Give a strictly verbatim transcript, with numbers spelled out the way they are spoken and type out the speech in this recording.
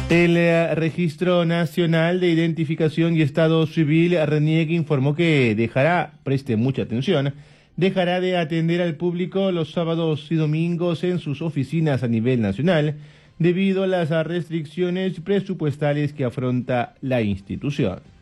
El eh, Registro Nacional de Identificación y Estado Civil, RENIEC, informó que dejará, preste mucha atención, dejará de atender al público los sábados y domingos en sus oficinas a nivel nacional debido a las restricciones presupuestales que afronta la institución.